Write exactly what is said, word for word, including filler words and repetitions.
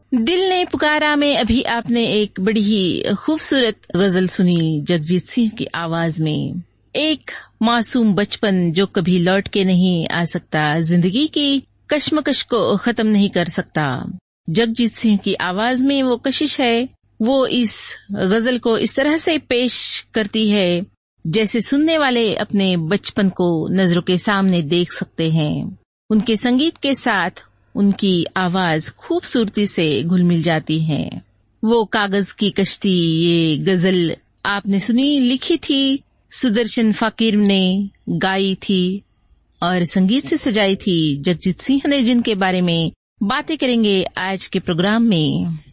दिल ने पुकारा में अभी आपने एक बड़ी ही खूबसूरत गजल सुनी जगजीत सिंह की आवाज में। एक मासूम बचपन जो कभी लौट के नहीं आ सकता, जिंदगी की कश्मकश को खत्म नहीं कर सकता। जगजीत सिंह की आवाज में वो कशिश है, वो इस गजल को इस तरह से पेश करती है जैसे सुनने वाले अपने बचपन को नजरों के सामने देख सकते हैं। उनके संगीत के साथ उनकी आवाज खूबसूरती से घुल मिल जाती है। वो कागज की कश्ती ये गजल आपने सुनी, लिखी थी सुदर्शन फकीर ने, गाई थी और संगीत से सजाई थी जगजीत सिंह ने, जिनके बारे में बातें करेंगे आज के प्रोग्राम में।